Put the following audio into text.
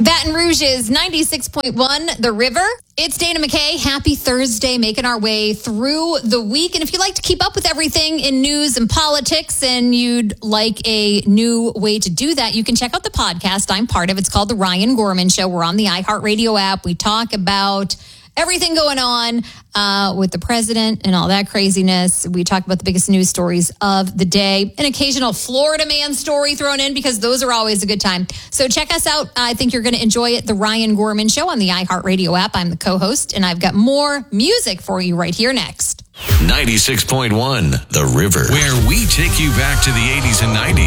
Baton Rouge's 96.1, The River. It's Dana McKay. Happy Thursday, making our way through the week. And if you'd like to keep up with everything in news and politics and you'd like a new way to do that, you can check out the podcast I'm part of. It's called The Ryan Gorman Show. We're on the iHeartRadio app. We talk about everything going on with the president and all that craziness. We talk about the biggest news stories of the day. An occasional Florida man story thrown in because those are always a good time. So check us out. I think you're going to enjoy it. The Ryan Gorman Show on the iHeartRadio app. I'm the co-host, and I've got more music for you right here next. 96.1 The River, where we take you back to the 80s and 90s.